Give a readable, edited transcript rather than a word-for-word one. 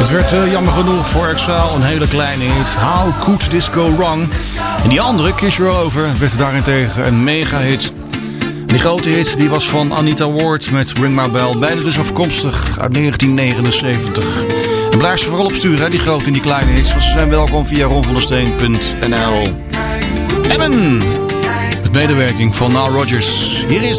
Het werd jammer genoeg voor Exile een hele kleine hit. How Could This Go Wrong? En die andere, Kiss You All Over, werd daarentegen een mega hit. Die grote hit die was van Anita Ward met Ring My Bell. Beide dus afkomstig uit 1979. En blijf ze vooral opsturen, die grote en die kleine hits. Want ze zijn welkom via ronvandesteen.nl. Emmen! Met medewerking van Nile Rodgers. Hier is